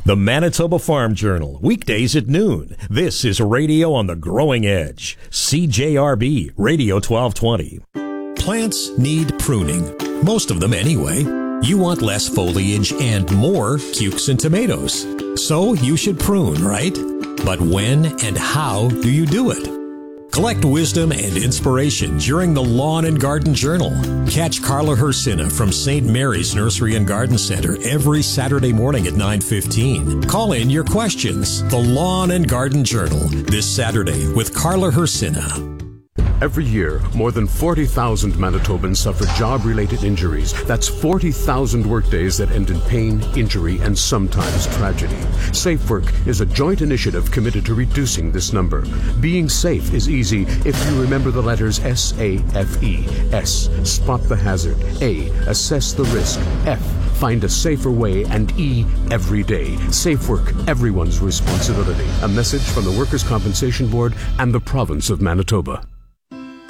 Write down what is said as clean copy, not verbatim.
The Manitoba Farm Journal, weekdays at noon. This is Radio on the Growing Edge. CJRB, Radio 1220. Plants need pruning. Most of them anyway. You want less foliage and more cukes and tomatoes. So you should prune, right? But when and how do you do it? Collect wisdom and inspiration during the Lawn and Garden Journal. Catch Carla Hersina from St. Mary's Nursery and Garden Center every Saturday morning at 9:15. Call in your questions. The Lawn and Garden Journal this Saturday with Carla Hersina. Every year, more than 40,000 Manitobans suffer job-related injuries. That's 40,000 workdays that end in pain, injury, and sometimes tragedy. Safe Work is a joint initiative committed to reducing this number. Being safe is easy if you remember the letters S-A-F-E. S, spot the hazard. A, assess the risk. F, find a safer way. And E, every day. Safe Work, everyone's responsibility. A message from the Workers' Compensation Board and the province of Manitoba.